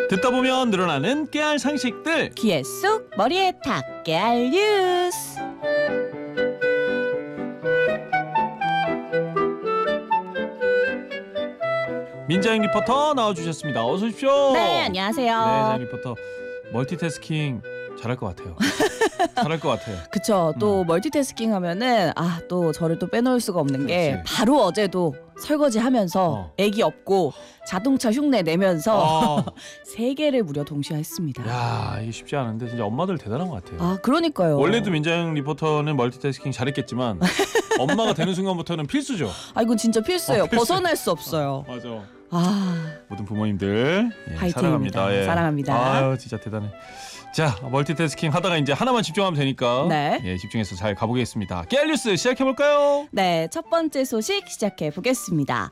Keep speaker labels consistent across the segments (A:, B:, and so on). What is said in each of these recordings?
A: 듣다 보면 늘어나는 깨알 상식들.
B: 귀에 쏙 머리에 탁 깨알 뉴스.
A: 민자영 리포터 나와주셨습니다. 어서 오십시오.
B: 네, 안녕하세요.
A: 네, 자영 리포터 멀티태스킹 잘할 것 같아요. 잘할 것 같아요.
B: 그쵸. 또 멀티태스킹 하면은 또 저를 또 빼놓을 수가 없는 게
A: 그렇지.
B: 바로 어제도 설거지 하면서 애기 업고 자동차 흉내 내면서 3개를 무려 동시에 했습니다.
A: 야, 이게 쉽지 않은데 진짜 엄마들 대단한 것 같아요.
B: 그러니까요.
A: 원래도 민자영 리포터는 멀티태스킹 잘했겠지만 엄마가 되는 순간부터는 필수죠.
B: 이건 진짜 필수예요.
A: 필수.
B: 벗어날 수 없어요.
A: 맞아.
B: 모든
A: 부모님들
B: 화이팅입니다.
A: 사랑합니다.
B: 사랑합니다.
A: 아유, 진짜 대단해. 자, 멀티태스킹 하다가 이제 하나만 집중하면 되니까
B: 네.
A: 집중해서 잘 가보겠습니다. 깨알 뉴스 시작해볼까요?
B: 네, 첫 번째 소식 시작해 보겠습니다.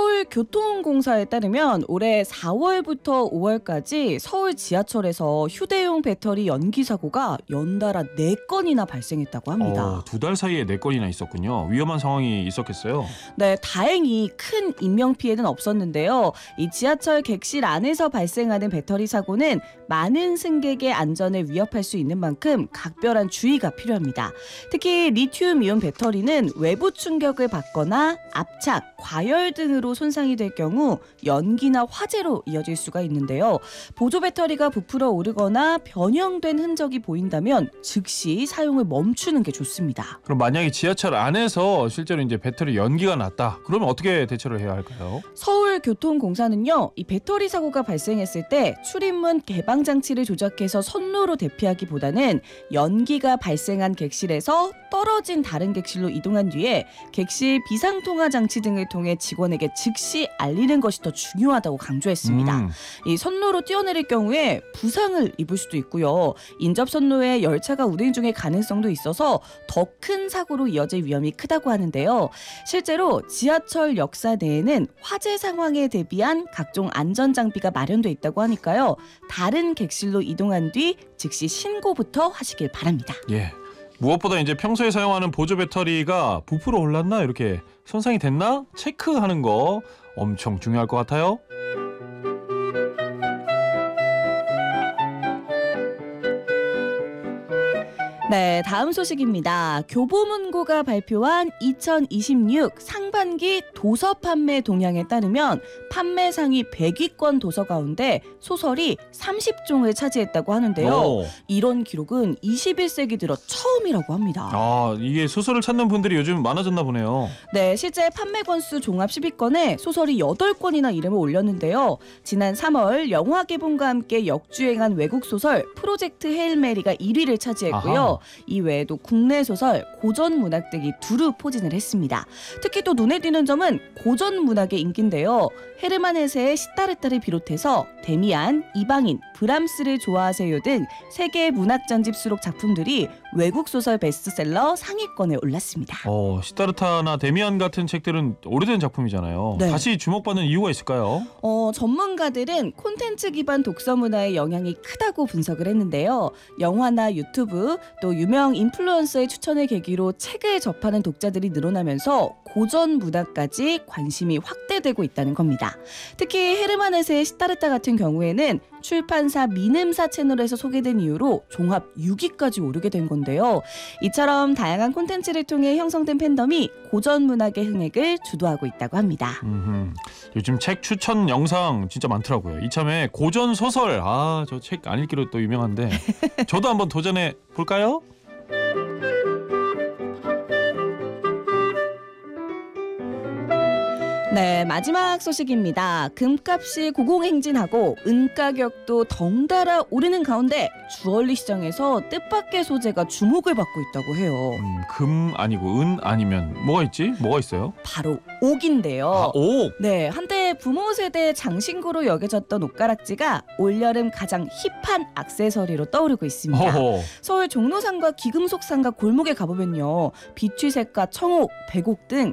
B: 서울교통공사에 따르면 올해 4월부터 5월까지 서울 지하철에서 휴대용 배터리 연기 사고가 연달아 4건이나 발생했다고 합니다.
A: 2달 사이에 4건이나 있었군요. 위험한 상황이 있었겠어요?
B: 네, 다행히 큰 인명피해는 없었는데요. 이 지하철 객실 안에서 발생하는 배터리 사고는 많은 승객의 안전을 위협할 수 있는 만큼 각별한 주의가 필요합니다. 특히 리튬이온 배터리는 외부 충격을 받거나 압착, 과열 등으로 손상이 될 경우 연기나 화재로 이어질 수가 있는데요. 보조 배터리가 부풀어 오르거나 변형된 흔적이 보인다면 즉시 사용을 멈추는 게 좋습니다.
A: 그럼 만약에 지하철 안에서 실제로 이제 배터리 연기가 났다. 그러면 어떻게 대처를 해야 할까요?
B: 서울교통공사는요, 이 배터리 사고가 발생했을 때 출입문 개방 장치를 조작해서 선로로 대피하기보다는 연기가 발생한 객실에서 떨어진 다른 객실로 이동한 뒤에 객실 비상통화 장치 등을 통해 직원에게 즉시 알리는 것이 더 중요하다고 강조했습니다. 이 선로로 뛰어내릴 경우에 부상을 입을 수도 있고요. 인접 선로에 열차가 운행 중의 가능성도 있어서 더 큰 사고로 이어질 위험이 크다고 하는데요. 실제로 지하철 역사 내에는 화재 상황에 대비한 각종 안전장비가 마련돼 있다고 하니까요. 다른 객실로 이동한 뒤 즉시 신고부터 하시길 바랍니다.
A: 예. 무엇보다 이제 평소에 사용하는 보조 배터리가 부풀어 올랐나 이렇게 손상이 됐나 체크하는 거 엄청 중요할 것 같아요.
B: 네, 다음 소식입니다. 교보문고가 발표한 2026 상반기 도서 판매 동향에 따르면 판매 상위 100위권 도서 가운데 소설이 30종을 차지했다고 하는데요. 이런 기록은 21세기 들어 처음이라고 합니다.
A: 이게 소설을 찾는 분들이 요즘 많아졌나 보네요.
B: 네, 실제 판매 건수 종합 10위권에 소설이 8권이나 이름을 올렸는데요. 지난 3월 영화 개봉과 함께 역주행한 외국 소설 프로젝트 헤일 메리가 1위를 차지했고요. 이 외에도 국내 소설, 고전 문학 등이 두루 포진을 했습니다. 특히 또 눈에 띄는 점은 고전 문학의 인기인데요. 헤르만 헤세의 시타르타를 비롯해서 데미안, 이방인, 브람스를 좋아하세요 등 세계 문학 전집 수록 작품들이 외국 소설 베스트셀러 상위권에 올랐습니다.
A: 시타르타나 데미안 같은 책들은 오래된 작품이잖아요.
B: 네.
A: 다시 주목받는 이유가 있을까요?
B: 전문가들은 콘텐츠 기반 독서 문화의 영향이 크다고 분석을 했는데요. 영화나 유튜브 또 유명 인플루언서의 추천을 계기로 책을 접하는 독자들이 늘어나면서 고전 문학까지 관심이 확대되고 있다는 겁니다. 특히 헤르만 헤세의 시타르타 같은 경우에는 출판사 미음사 채널에서 소개된 이후로 종합 6위까지 오르게 된 건데요. 이처럼 다양한 콘텐츠를 통해 형성된 팬덤이 고전 문학의 흥행을 주도하고 있다고 합니다.
A: 요즘 책 추천 영상 진짜 많더라고요. 이참에 고전 소설, 저 책 안 읽기로 또 유명한데 저도 한번 도전해 볼까요?
B: 네, 마지막 소식입니다. 금값이 고공행진하고 은가격도 덩달아 오르는 가운데 주얼리 시장에서 뜻밖의 소재가 주목을 받고 있다고 해요.
A: 금 아니고 은 아니면 뭐가 있지? 뭐가 있어요?
B: 바로 옥인데요.
A: 옥!
B: 네, 한때 부모 세대의 장신구로 여겨졌던 옥가락지가 올여름 가장 힙한 액세서리로 떠오르고 있습니다. 서울 종로상가, 기금속상가 골목에 가보면요. 비취색과 청옥, 백옥 등